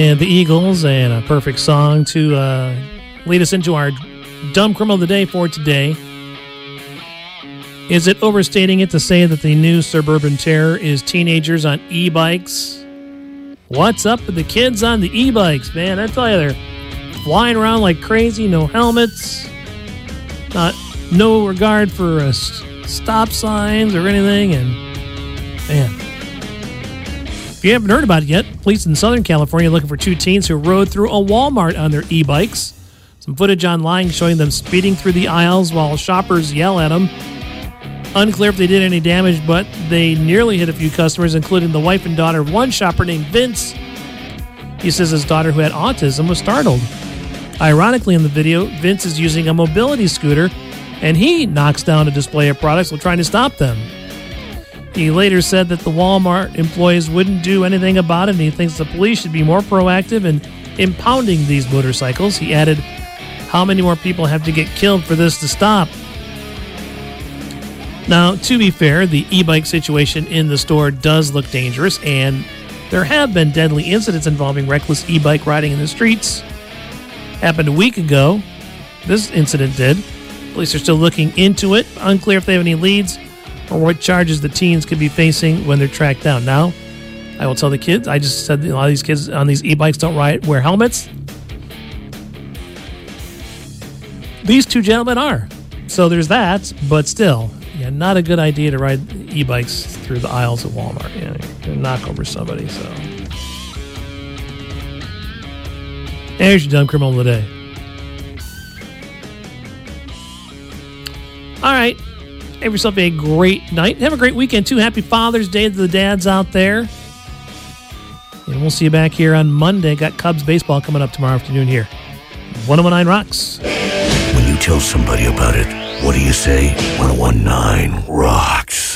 And the Eagles, and a perfect song to lead us into our dumb criminal of the day for today. Is it overstating it to say that the new suburban terror is teenagers on e-bikes? What's up with the kids on the e-bikes, man? I tell you, they're flying around like crazy, no helmets, no regard for stop signs or anything, and man. If you haven't heard about it yet, police in Southern California are looking for two teens who rode through a Walmart on their e-bikes. Some footage online showing them speeding through the aisles while shoppers yell at them. Unclear if they did any damage, but they nearly hit a few customers, including the wife and daughter of one shopper named Vince. He says his daughter, who had autism, was startled. Ironically, in the video, Vince is using a mobility scooter, and he knocks down a display of products while trying to stop them. He later said that the Walmart employees wouldn't do anything about it, and he thinks the police should be more proactive in impounding these motorcycles. He added, "How many more people have to get killed for this to stop?" Now, to be fair, the e-bike situation in the store does look dangerous, and there have been deadly incidents involving reckless e-bike riding in the streets. Happened a week ago. This incident did. Police are still looking into it. Unclear if they have any leads or what charges the teens could be facing when they're tracked down. Now, I will tell the kids, I just said a lot of these kids on these e-bikes don't wear helmets. These two gentlemen are. So there's that, but still, yeah, not a good idea to ride e-bikes through the aisles of Walmart. Yeah, you're going to knock over somebody, so. There's your dumb criminal of the day. All right. Have yourself a great night. Have a great weekend, too. Happy Father's Day to the dads out there. And we'll see you back here on Monday. Got Cubs baseball coming up tomorrow afternoon here. 1019 Rocks. When you tell somebody about it, what do you say? 1019 Rocks.